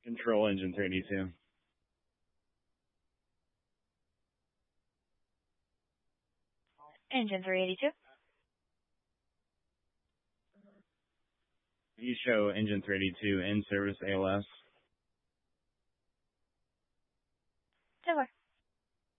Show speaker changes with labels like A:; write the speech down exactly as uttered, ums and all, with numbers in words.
A: Control engine three eighty-two.
B: Engine three eighty-two.
A: You show engine three eighty-two in service A L S.